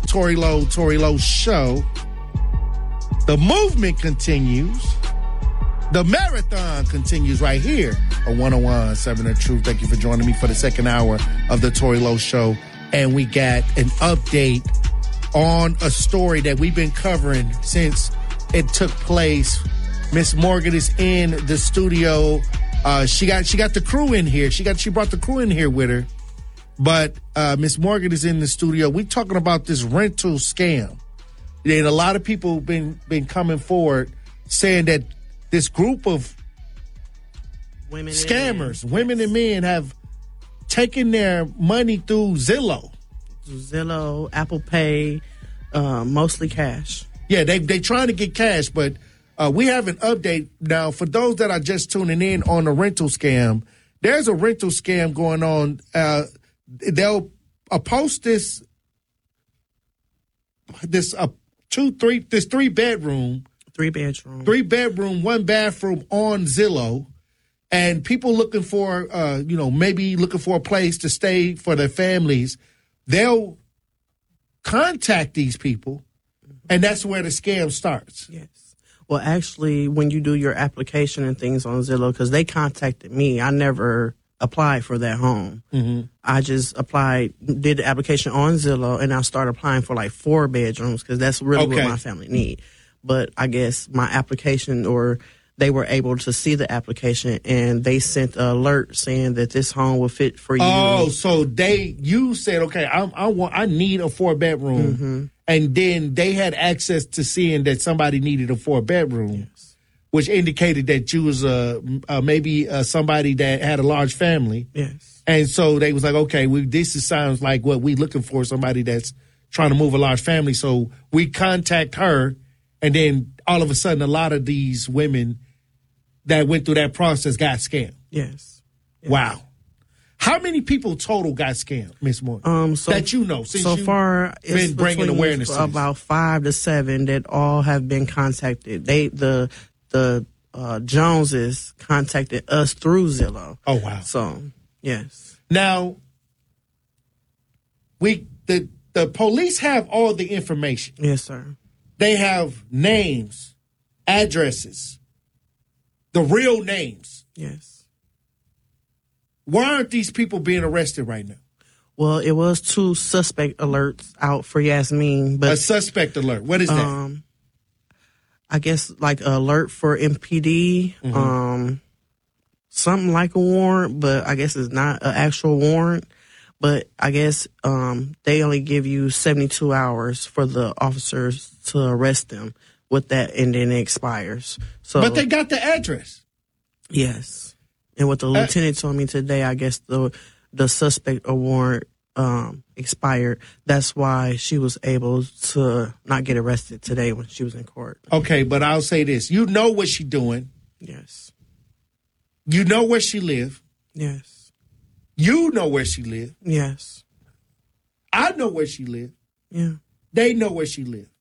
Tory Lowe Show. The movement continues. The marathon continues right here on 101.7 The Truth. Thank you for joining me for the second hour of the Tory Lowe Show. And we got an update on a story that we've been covering since it took place. Miss Morgan is in the studio. She got the crew in here. She brought the crew in here with her. But Miss Morgan is in the studio. We're talking about this rental scam. And a lot of people been coming forward saying that this group of scammers, women and men, have taken their money through Zillow, Apple Pay, mostly cash. Yeah, they trying to get cash, but we have an update now for those that are just tuning in on the rental scam. There's a rental scam going on. They'll post this three bedroom, 1 bathroom on Zillow, and people looking for, maybe looking for a place to stay for their families. They'll contact these people, and that's where the scam starts. Yes. Well, actually, when you do your application and things on Zillow, because they contacted me, I never applied for that home. Mm-hmm. I just did the application on Zillow, and I started applying for like 4 bedrooms because that's really what my family need. But I guess my application, or they were able to see the application, and they sent an alert saying that this home will fit for you. Oh, so you said, okay, I need a 4-bedroom, mm-hmm. and then they had access to seeing that somebody needed a 4-bedroom, yes. which indicated that you was maybe somebody that had a large family. Yes, and so they was like, okay, this sounds like what we looking for, somebody that's trying to move a large family. So we contact her. And then all of a sudden, a lot of these women that went through that process got scammed. Yes. Wow. How many people total got scammed, Miss Morgan? That you know, since so far, been bringing awareness to about 5 to 7 that all have been contacted. The Joneses contacted us through Zillow. Oh wow. So yes. Now, the police have all the information. Yes, sir. They have names, addresses, the real names. Yes. Why aren't these people being arrested right now? Well, it was 2 suspect alerts out for Yasmin. But a suspect alert. What is that? I guess like an alert for MPD, mm-hmm. Something like a warrant, but I guess it's not an actual warrant. But I guess they only give you 72 hours for the officers to arrest them with that, and then it expires. So, but they got the address. Yes. And what the lieutenant told me today, I guess the suspect warrant expired. That's why she was able to not get arrested today when she was in court. Okay, but I'll say this. You know what she's doing. Yes. You know where she live. Yes. You know where she live. Yes. I know where she live. Yeah. They know where she live.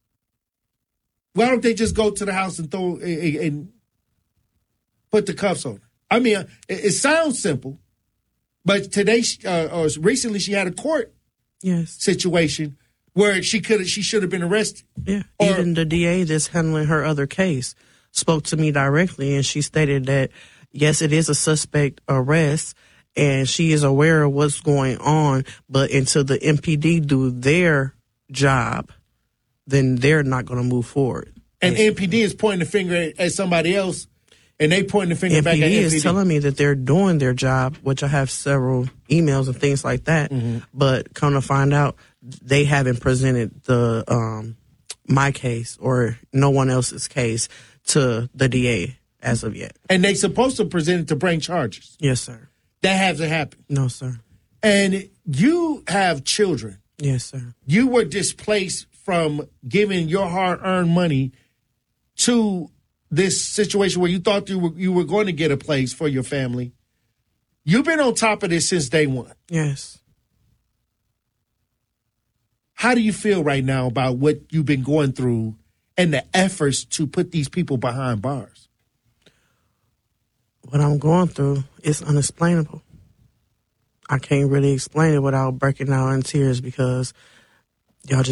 Why don't they just go to the house and throw and put the cuffs on her? I mean, it sounds simple, but today or recently she had a court situation where she should have been arrested. Yeah. Even the DA that's handling her other case spoke to me directly, and she stated that yes, it is a suspect arrest. And she is aware of what's going on, but until the MPD do their job, then they're not going to move forward. And MPD is pointing the finger at somebody else, and they pointing the finger back at MPD. MPD is telling me that they're doing their job, which I have several emails and things like that. Mm-hmm. But come to find out, they haven't presented the my case or no one else's case to the DA as of yet. And they supposed to present it to bring charges. Yes, sir. That hasn't happened. No, sir. And you have children. Yes, sir. You were displaced from giving your hard-earned money to this situation where you thought you were going to get a place for your family. You've been on top of this since day one. Yes. How do you feel right now about what you've been going through and the efforts to put these people behind bars? What I'm going through is unexplainable. I can't really explain it without breaking out in tears because y'all just